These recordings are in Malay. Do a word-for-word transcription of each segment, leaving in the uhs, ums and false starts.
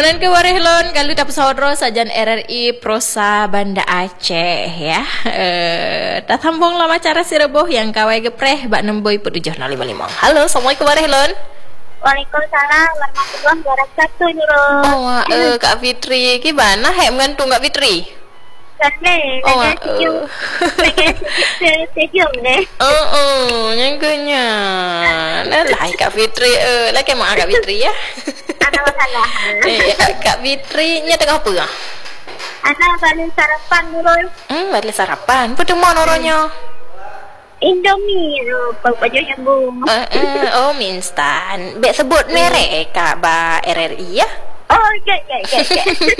Kemudian ke Warehlon kalau dapat saudara sajan R R I Prosa Banda Aceh ya. Eh dah sambunglah acara sireboh yang kawai gepreh bak nemboi petujuh nol lima lima. Halo, Assalamualaikum Warehlon. Waalaikumsalam warahmatullahi wabarakatuh Nurul. Oh, eh Kak Fitri, gimana hek mengantung Kak Fitri? Lagi, Oh, lagi sejuk, lagi sejuk deh. Oh, oh, nyangkanya. Lah Kak Fitri, eh lagi mak Kak Fitri ya. Ada masalah. Eh, Kak Fitri nya tengah apa ah? Ada balik sarapan Nurul. Hmm, balik sarapan. Apa mau noronya? Indomie, baju nyambung. Eh, eh, oh, mie instan. Bek sebut merek Kak ba R R I ya? Oh, ya, ya, ya, ya.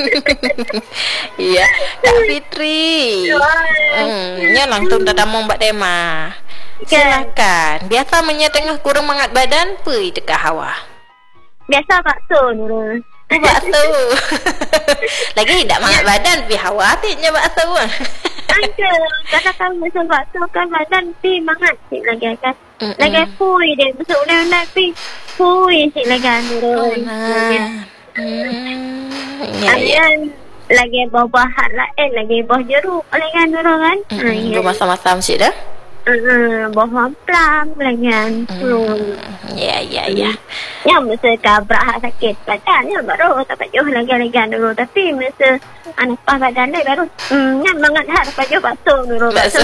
Iya, Kak Fitri. Hmm, nya langsung dadamong Mbak Dema. Silakan. Biasa menya tengah kurang mangat badan, pui teka hawa. Biasa bakso Nurul. Oh, bakso. Lagi tidak mangat badan, pi hawa tiknya bakso. Ada, katakan masa bakso kan badan pi mangat sih lagi kan. Lagi pui deh, besok dah pi pui sih lagi Nurul. Oh, nah. Hmm, ya, ya. Lagi bawah bahan lah, eh lagi bawah jeruk, lagi kan Nurul kan? Hmm, masa-masa mesti dah. Uh, bawah plum lagi kan. Hmm. Ya, ya, ya. Yang mesti kabrak hak sakit badan, yang baru tak jauh lagi-lagi Nurul. Tapi mesti anak pas badan dia baru, hmm, yang banget hak tak jauh bakso Nurul. Bakso.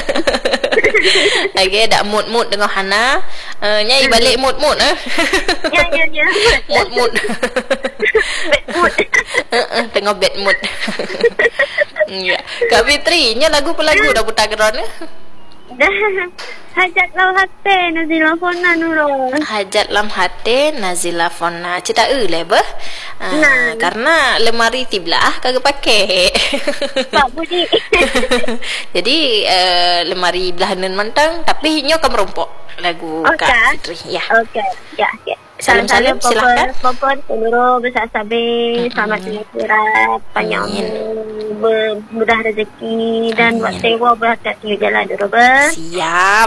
Lagi dak mood-mood dengan Hana. Uh, nyai balik mood-mood eh. Ya, ya, ya. Mood-mood. Bad mood. Uh, tengah bad mood. Ya. Kak Fitri, nya lagu pelagu dah putar geron eh? Dah. Hajat lau hati Nazila Fona Nurul. Hajat lam hati Nazila Fona. Cita e le bah. Uh, nah. Karena lemari tiblah kagak pakai. Pak Budi. Jadi uh, lemari belahanan mantang tapi nyo kam rompok lagu okay. Kak Fitri ya. Okey. Ya, ya. Salam-salam silakan. Popon seluruh besar sabi, selamat menyirat, panjang mudah rezeki dan buat sewa berkat jalan dulu ber. Siap.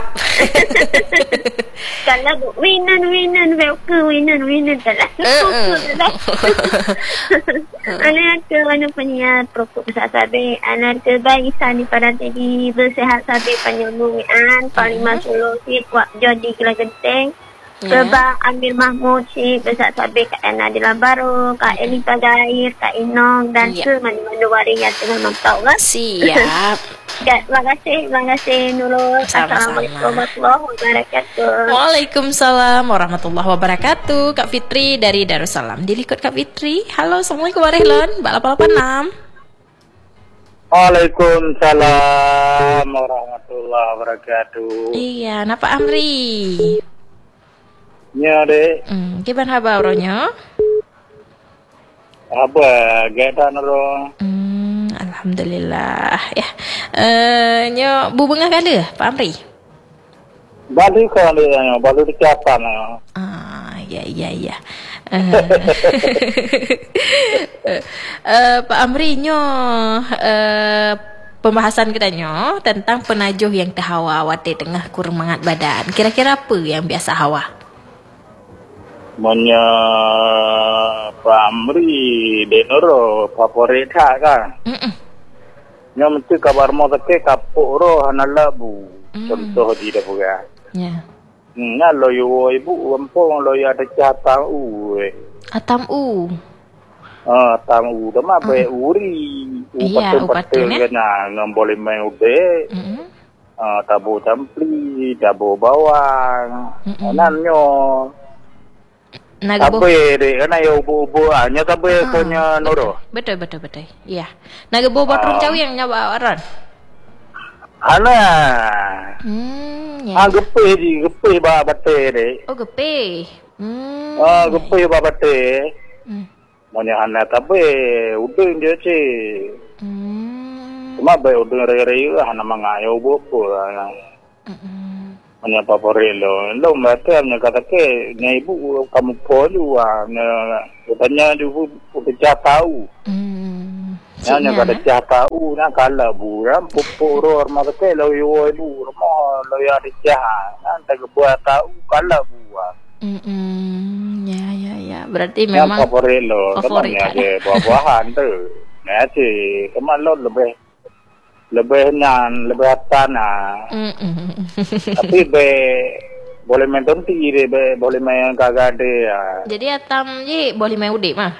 Kalau winan winan welcome winan winan kalau. Anak ke mana penyiar prokop besar sabi, anak ke bayi sani pada tadi bersehat sabi panjang bumian, panglima solo si kuat jadi kela genteng. Sebab Amir Mahmud si besar sabi Kak Ana Adila Baru, Kak Elita Gair, Kak Inong dan ya. Ke mana-mana waring yang tengah mantau kan? Siap. Ya, terima kasih, terima kasih Nurul. Assalamualaikum warahmatullahi wabarakatuh. Waalaikumsalam warahmatullahi wabarakatuh. Kak Fitri dari Darussalam. Dilikut Kak Fitri. Halo, Assalamualaikum Warehlon. Mbak delapan delapan enam. Waalaikumsalam warahmatullahi wabarakatuh. Iya, napa Amri? Nya dek. Hmm, gimana kabar orangnya? Apa? Gada nero. Hmm, alhamdulillah ya. Eh, nyo bubengah kala Pak Amri. Balik kan dia, balik dicapan. Ah, ya ya ya. Eh, uh, Pak Amri nyo uh, pembahasan kita nyo tentang penajuh yang terhawa wate tengah kurang mangat badan. Kira-kira apa yang biasa hawa? Monya Pamri denoro favorit kan. Mm. Nya mesti kabar mau teke kapuk ro hanalabu. Mm. Contoh di dah bukan. Ya. Nya lo yo ibu ampung lo ya ada catang u. Atam u. Ah, tam u dah mah be uri. Iya, upatul kena ngam boleh main ude. Mm. Ah, tabu campli, tabu bawang. Mm. Nanyo. Nagabo. Tabe deh, kan ayo ubu-ubu hanya tabe ah, punya noro. Betul betul betul. Iya. Nagabo batrun cawi yang nyawa orang. Ana. Hmm, ya. Ah gepe di gepe ba bate deh. Oh gepe. Hmm. Ah gepe ba bate. Hmm. Monya ana tabe udeng je ce. Hmm. Cuma be udeng re-re ana mangayo ubu-ubu. Hmm. Nya favorit lo, lo mata nya kata ke, nya ibu kamu polu ah, nya katanya ibu udah tahu. Hmm. Nya nya kata cah tahu, nya kala buram pupuro mata ke lo yo ibu, mo lo ya dicah, nanti ke buat tahu kala buat. Mm-mm. Ya, ya, ya. Berarti Yang memang favorit lo, favorit teman kan? ada buah-buahan tu. Nasi, teman lo lebih lebih nyan, lebih atan ah. Mm-mm. Tapi be boleh main tonti dia, be boleh main kagak dia. Jadi atam je boleh main udik mah.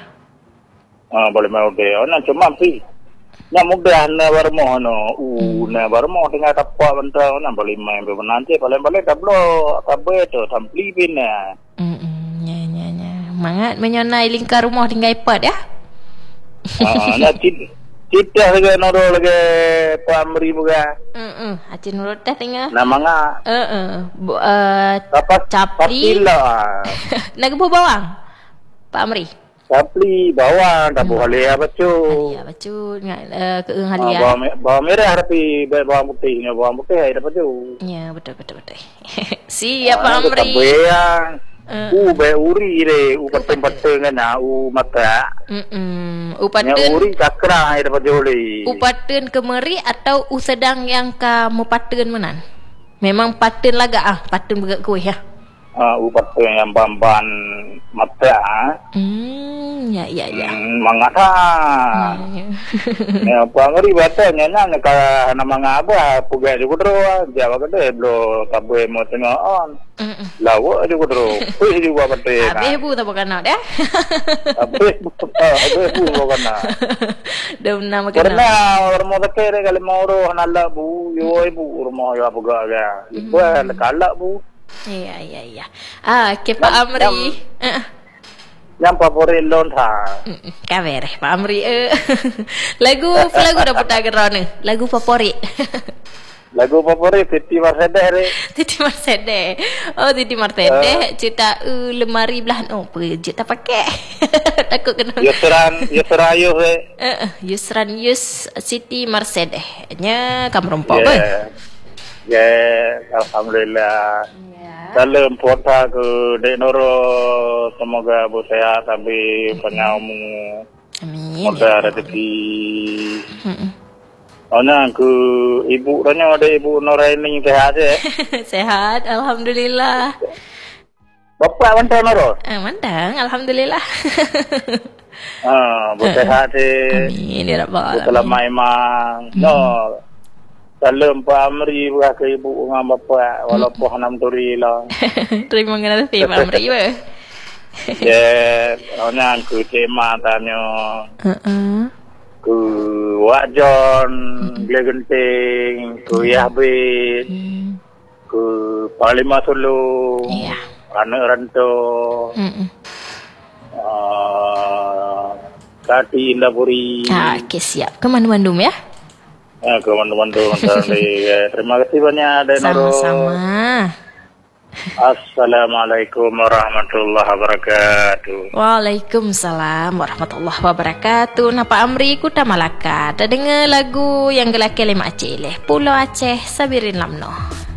Ah, boleh main dia. Oh, nak cuma pi. Nak mudah na warmo no. Uh, na warmo tengah tapak bentang na boleh main be nanti paling-paling tablo tabe tu tampli bin na. Mm-mm. Ya, ya, ya. Mangat menyonai lingkar rumah tinggal iPad ya. Ah, nak cit cita lagi noro lagi pamri buka. Mm-mm. Acin nurut dah tengah. Nama ngah. Eh, eh. Bu- uh, Dapat Capli. lah. Nak gebuh bawang. Pak Amri. Capli bawang tak boleh apa tu. Ya, bacu dengan uh, keung Ah, halia. bawang, me- bawang merah tapi be- bawang putih ni bawang putih ada dapat tu. Ya, betul betul betul. Siap Pak Amri. Yang Uh, u be uri re, u pateng-pateng kan ah, u mata. Mm-mm. Yang Upaten uri cakra ada dapat boleh. upaten kemeri atau u sedang yang kamu paten menan? Memang paten laga ah, paten bergerak kuih ya. Ah, u pateng yang bamban mata. Hmm, ya ya ya. Hmm, mangata. Ya. Ya, pangari batanya na ka nama ngaba puga di kudro jawa kade blo tabe mo tengah on. Mm-mm. Lawa di kudro. Pui di gua pate. Habis bu tak kenal dah. Abe abe bu kana. Dah nama Karena kenal. orang mau kere kali mau ro nalla bu yo bu rumah yo puga ga. Ibu kala bu. Iya iya iya. Ah, ke Pak Amri. Eh. Yang favorit lon tha. Mm, Kabar Pak Amri. Eh. Lagu lagu dah putar gerone. Lagu favorit. Lagu favorit Titi Marsedeh re. Titi Marsedeh. Oh, Titi Marsedeh cerita uh, lemari belah oh, pergi tak pakai. Takut kena. Yusran Yusrayu re. Eh, uh, Yusran Yus Siti Marsedeh. Nya kamu rompok Ya. ber. Ya, alhamdulillah. Ya. Dalam puasa ke Denoro semoga bu sehat tapi penyamu Amin. mudah rezeki. Mm-mm. Ona ke ibu tanya ada ibu Noraini sehat je. Sehat, alhamdulillah. Bapak mana Noro? Ah, mandang, alhamdulillah. Ah, bu sehat je. Amin ya rabbal Bu alamin. selama imang. No. Salam Pak Amri buat ke ibu dengan bapak walaupun enam turi lah. Terima kasih Pak Amri. Ba. Ya, ona ke tema tanya. Heeh. Ke Wak John, Gile Genting, ke Yahbit, Hmm. ke Panglima Solo, Iya. Anak Ranto, Mm-mm. uh, Kati Indapuri, Ah, okey siap. Ke Bandung ya? uh, ke mandu-mandu. Ya, terima kasih banyak Denoro. Sama-sama. Assalamualaikum warahmatullahi wabarakatuh. Waalaikumsalam warahmatullahi wabarakatuh. Nah Pak Amri ku tak Malaka. Tak dengar lagu yang gelak lima Aceh leh. Pulau Aceh Sabirin Lamno.